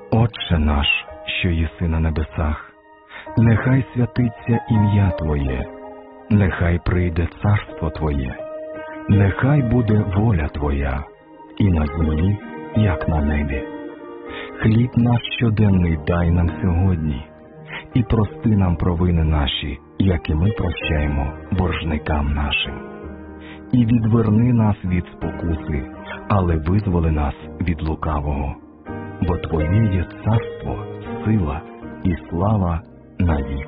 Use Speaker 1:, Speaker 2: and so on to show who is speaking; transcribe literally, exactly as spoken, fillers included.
Speaker 1: Отче наш, що єси на небесах, нехай святиться ім'я Твоє, нехай прийде царство Твоє, нехай буде воля Твоя, і на землі, як на небі. Хліб наш щоденний дай нам сьогодні, і прости нам провини наші, як і ми прощаємо боржникам нашим. І відверни нас від спокуси, але визволи нас від лукавого. Бо Твоє є царство, сила і слава навіки.